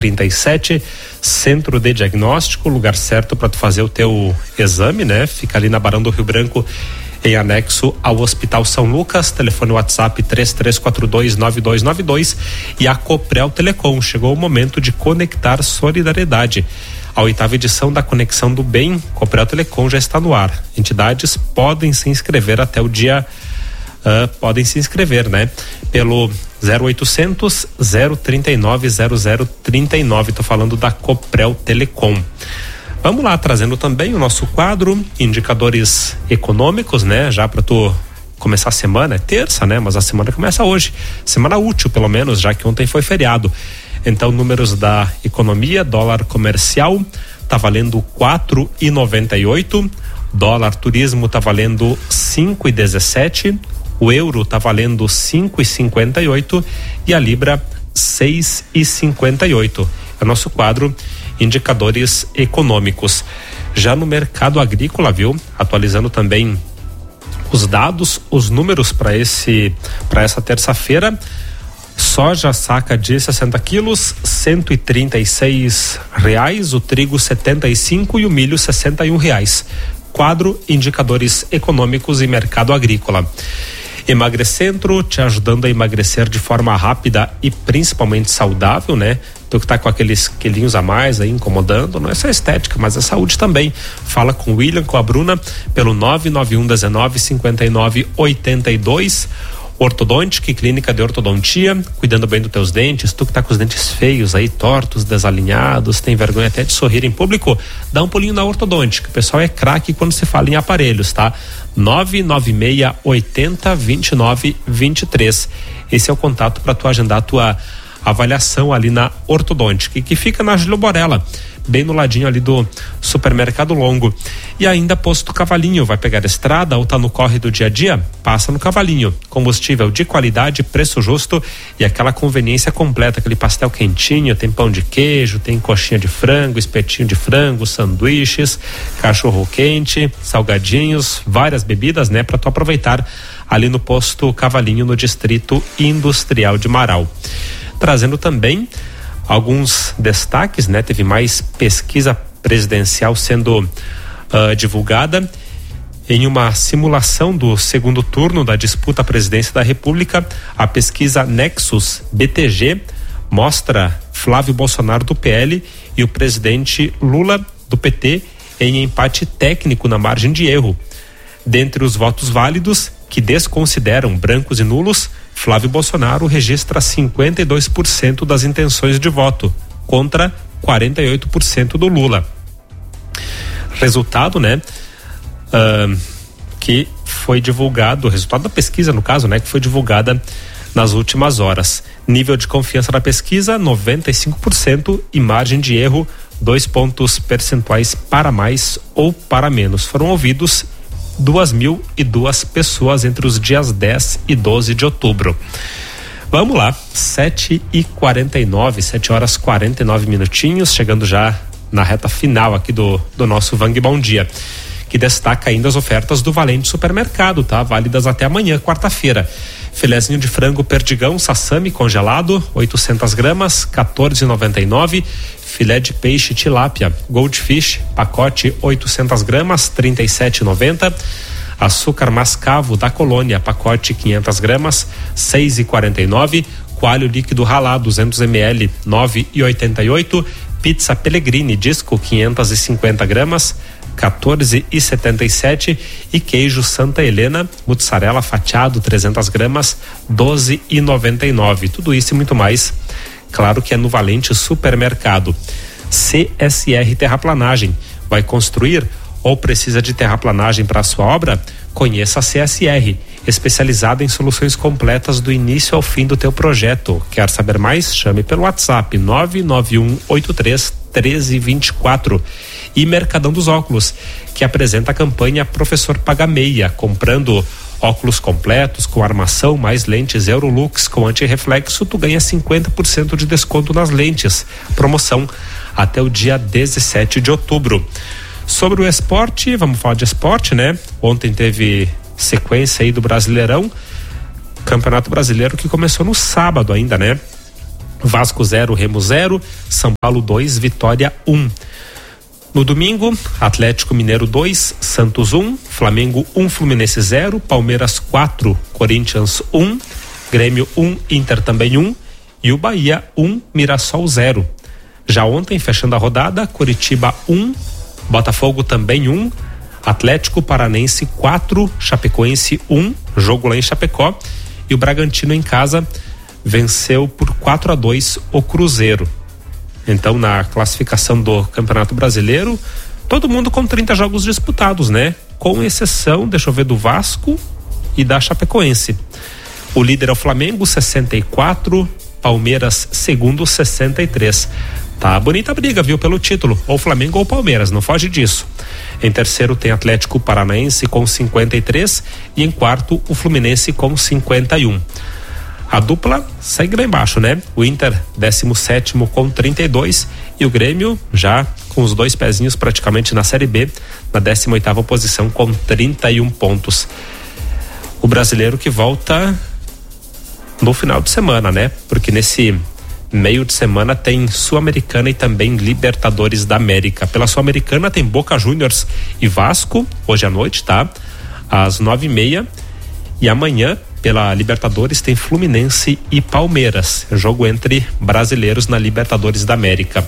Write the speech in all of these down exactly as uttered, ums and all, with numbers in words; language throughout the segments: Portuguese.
trinta e sete, Centro de Diagnóstico, lugar certo para tu fazer o teu exame, né? Fica ali na Barão do Rio Branco, em anexo ao Hospital São Lucas. Telefone WhatsApp três três quatro dois nove dois nove dois. E a Coprel Telecom, chegou o momento de conectar solidariedade. A oitava edição da Conexão do Bem, Coprel Telecom, já está no ar. Entidades podem se inscrever até o dia uh, podem se inscrever, né? Pelo zero oitocentos, zero trinta e nove, zero zero trinta e nove. Tô falando da Coprel Telecom. Vamos lá, trazendo também o nosso quadro Indicadores Econômicos, né? Já para tu começar a semana, é terça, né? Mas a semana começa hoje. Semana útil, pelo menos, já que ontem foi feriado. Então, números da economia: dólar comercial tá valendo quatro e noventa e oito, dólar turismo tá valendo cinco e dezessete, o euro tá valendo cinco e cinquenta e oito e a libra seis e cinquenta e oito. É o nosso quadro Indicadores Econômicos. Já no mercado agrícola, viu? Atualizando também os dados, os números para esse para essa terça-feira. Soja saca de sessenta quilos, cento e trinta e seis reais, o trigo setenta e cinco e o milho sessenta e um reais. Quadro Indicadores Econômicos e Mercado Agrícola. Emagrecentro, te ajudando a emagrecer de forma rápida e principalmente saudável, né? Tu que tá com aqueles quilinhos a mais aí incomodando, não é só estética, mas é saúde também. Fala com o William, com a Bruna, pelo nove nove um dezenove, cinquenta e nove, oitenta e dois. Ortodontic, clínica de ortodontia, cuidando bem dos teus dentes. Tu que tá com os dentes feios aí, tortos, desalinhados, tem vergonha até de sorrir em público, dá um pulinho na Ortodontic. O pessoal é craque quando se fala em aparelhos, tá? nove nove seis, oitenta, vinte e nove, vinte e três. Esse é o contato para tu agendar a tua avaliação ali na Ortodontic, que fica na Gilio Borella, bem no ladinho ali do Supermercado Longo. E ainda Posto Cavalinho, vai pegar a estrada ou tá no corre do dia a dia? Passa no Cavalinho. Combustível de qualidade, preço justo e aquela conveniência completa, aquele pastel quentinho, tem pão de queijo, tem coxinha de frango, espetinho de frango, sanduíches, cachorro quente, salgadinhos, várias bebidas, né, para tu aproveitar ali no Posto Cavalinho, no Distrito Industrial de Marau. Trazendo também alguns destaques, né? Teve mais pesquisa presidencial sendo uh, divulgada em uma simulação do segundo turno da disputa à presidência da República. A pesquisa Nexus B T G mostra Flávio Bolsonaro do P L e o presidente Lula do P T em empate técnico na margem de erro. Dentre os votos válidos, que desconsideram brancos e nulos, Flávio Bolsonaro registra cinquenta e dois por cento das intenções de voto, contra quarenta e oito por cento do Lula. Resultado, né? Uh, que foi divulgado, o resultado da pesquisa, no caso, né? Que foi divulgada nas últimas horas. Nível de confiança da pesquisa, noventa e cinco por cento e margem de erro, dois pontos percentuais para mais ou para menos. Foram ouvidos duas mil e duas pessoas entre os dias dez e doze de outubro. Vamos lá, sete e quarenta e nove, sete horas quarenta e nove minutinhos, chegando já na reta final aqui do, do nosso Vang Bom Dia, que destaca ainda as ofertas do Valente Supermercado, tá? Válidas até amanhã, quarta-feira. Filezinho de frango perdigão sassami congelado, oitocentas gramas, quatorze e noventa e nove. Filé de peixe tilápia Goldfish, pacote oitocentas gramas, trinta e sete e noventa. Açúcar mascavo da Colônia, pacote quinhentas gramas, seis e quarenta e nove. Coalho líquido ralado duzentos mililitros, nove e oitenta e oito. Pizza Pellegrini disco quinhentas e cinquenta gramas, quatorze e setenta e sete. E queijo Santa Helena mussarela fatiado trezentas gramas, doze e noventa e nove. Tudo isso e muito mais, claro que é no Valente Supermercado. C S R Terraplanagem, vai construir ou precisa de terraplanagem para a sua obra? Conheça a C S R, especializada em soluções completas do início ao fim do teu projeto. Quer saber mais? Chame pelo WhatsApp nove nove um oito três, um três dois quatro. E Mercadão dos Óculos, que apresenta a campanha Professor Paga Meia, comprando óculos completos com armação mais lentes Eurolux com antirreflexo, tu ganha cinquenta por cento de desconto nas lentes. Promoção até o dia dezessete de outubro. Sobre o esporte, vamos falar de esporte, né? Ontem teve sequência aí do Brasileirão, Campeonato Brasileiro, que começou no sábado ainda, né? Vasco zero, Remo zero, São Paulo dois, Vitória um. No domingo, Atlético Mineiro dois, Santos um, Flamengo um, Fluminense zero, Palmeiras quatro, Corinthians um, Grêmio um, Inter também um e o Bahia um, Mirassol zero. Já ontem, fechando a rodada, Coritiba um, Botafogo também um, Atlético Paranense quatro, Chapecoense um, jogo lá em Chapecó, e o Bragantino em casa venceu por quatro a dois o Cruzeiro. Então, na classificação do Campeonato Brasileiro, todo mundo com trinta jogos disputados, né? Com exceção, deixa eu ver, do Vasco e da Chapecoense. O líder é o Flamengo, sessenta e quatro, Palmeiras segundo, sessenta e três. Tá bonita a briga, viu, pelo título, ou Flamengo ou Palmeiras, não foge disso. Em terceiro tem Atlético Paranaense com cinquenta e três e em quarto o Fluminense com cinquenta e um. A dupla segue lá embaixo, né? O Inter, décimo sétimo com trinta e dois e o Grêmio já com os dois pezinhos praticamente na Série B, na décima oitava posição com trinta e um pontos. O brasileiro que volta no final de semana, né? Porque nesse meio de semana tem Sul-Americana e também Libertadores da América. Pela Sul-Americana tem Boca Juniors e Vasco, hoje à noite, tá? Às nove e meia. E amanhã, pela Libertadores, tem Fluminense e Palmeiras. Jogo entre brasileiros na Libertadores da América.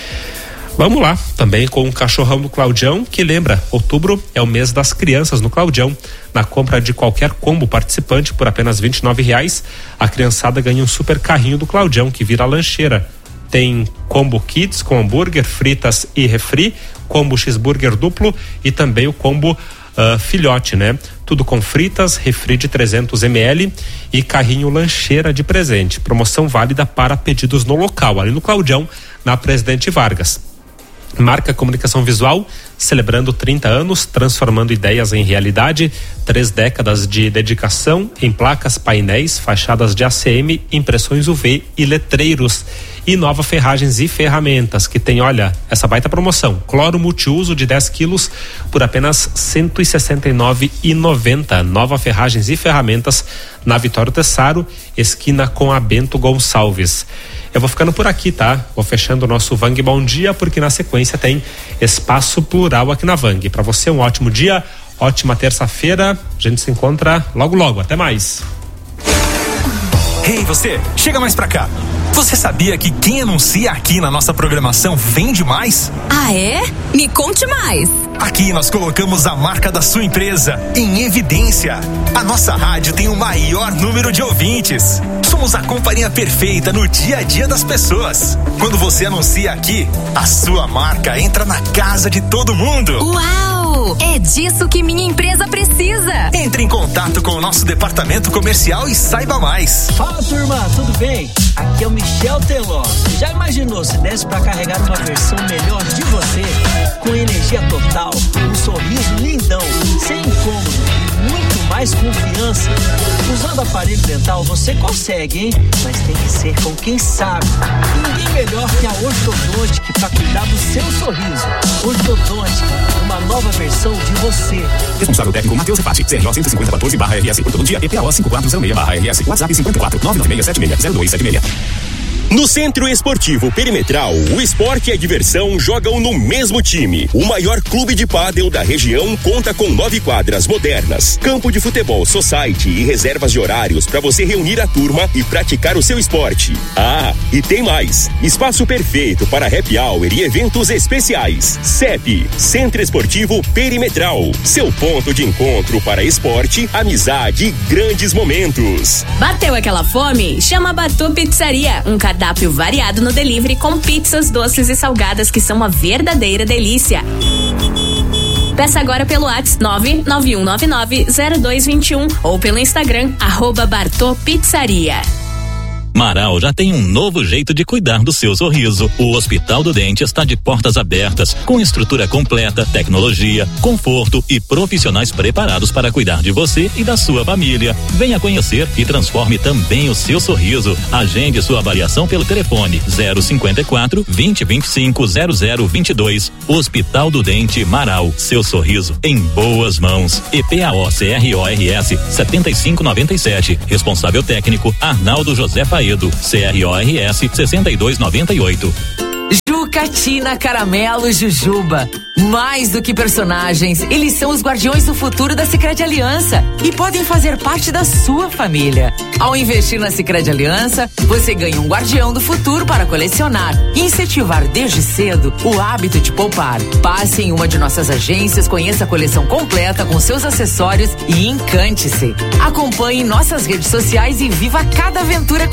Vamos lá, também com o cachorrão do Claudião, que lembra, outubro é o mês das crianças no Claudião. Na compra de qualquer combo participante por apenas vinte e nove reais, a criançada ganha um super carrinho do Claudião, que vira lancheira. Tem combo kids com hambúrguer, fritas e refri, combo cheeseburger duplo e também o combo uh, filhote, né? Tudo com fritas, refri de trezentos mililitros e carrinho lancheira de presente. Promoção válida para pedidos no local, ali no Claudião, na Presidente Vargas. Marca Comunicação Visual, celebrando trinta anos, transformando ideias em realidade, três décadas de dedicação em placas, painéis, fachadas de A C M, impressões U V e letreiros. E Nova Ferragens e Ferramentas, que tem, olha, essa baita promoção, cloro multiuso de dez quilos por apenas cento e sessenta e nove reais e noventa centavos. Nova Ferragens e Ferramentas, na Vitório Tessaro, esquina com a Bento Gonçalves. Eu vou ficando por aqui, tá? Vou fechando o nosso Vang Bom Dia, porque na sequência tem Espaço Plural aqui na Vang. Para você, um ótimo dia, ótima terça-feira. A gente se encontra logo, logo. Até mais. Ei, você, chega mais pra cá. Você sabia que quem anuncia aqui na nossa programação vende mais? Ah, é? Me conte mais. Aqui nós colocamos a marca da sua empresa em evidência. A nossa rádio tem o maior número de ouvintes. Somos a companhia perfeita no dia a dia das pessoas. Quando você anuncia aqui, a sua marca entra na casa de todo mundo. Uau! É disso que minha empresa precisa. Entre em contato com o nosso departamento comercial e saiba mais. Fala, turma, tudo bem? Aqui é o Michel Teló. Já imaginou se desse pra carregar uma versão melhor de você? Com energia total, um sorriso lindão, sem incômodo e muito mais confiança. Usando aparelho dental você consegue, hein? Mas tem que ser com quem sabe. Ninguém melhor que a Ortodontic pra cuidar do seu sorriso. Ortodontic, uma nova versão de você. Responsável técnico Matheus Repati, C R O cento e cinquenta quatorze barra R S, Ortodontia E P A O cinco quatro zero seis barra R S, WhatsApp cinquenta e quatro, nove nove seis sete seis, zero dois sete seis. No Centro Esportivo Perimetral, o esporte e a diversão jogam no mesmo time. O maior clube de pádel da região conta com nove quadras modernas, campo de futebol society e reservas de horários para você reunir a turma e praticar o seu esporte. Ah, e tem mais, espaço perfeito para happy hour e eventos especiais. C E P, Centro Esportivo Perimetral, seu ponto de encontro para esporte, amizade e grandes momentos. Bateu aquela fome? Chama a Batu Pizzaria, um cardápio variado no delivery com pizzas, doces e salgadas que são uma verdadeira delícia. Peça agora pelo WhatsApp nove nove um nove nove zero dois dois um ou pelo Instagram arroba Bartô Pizzaria. Marau já tem um novo jeito de cuidar do seu sorriso. O Hospital do Dente está de portas abertas, com estrutura completa, tecnologia, conforto e profissionais preparados para cuidar de você e da sua família. Venha conhecer e transforme também o seu sorriso. Agende sua avaliação pelo telefone zero cinquenta e quatro, vinte, vinte e cinco, zero zero vinte e dois. Hospital do Dente Marau. Seu sorriso em boas mãos. E P A O C R O R S setenta e cinco noventa e sete. Responsável técnico Arnaldo José Paes. Toledo, C R O R S sessenta e dois noventa e oito. Jucatina, Caramelo, Jujuba. Mais do que personagens, eles são os guardiões do futuro da Sicredi Aliança e podem fazer parte da sua família. Ao investir na Sicredi Aliança, você ganha um guardião do futuro para colecionar e incentivar desde cedo o hábito de poupar. Passe em uma de nossas agências, conheça a coleção completa com seus acessórios e encante-se. Acompanhe nossas redes sociais e viva cada aventura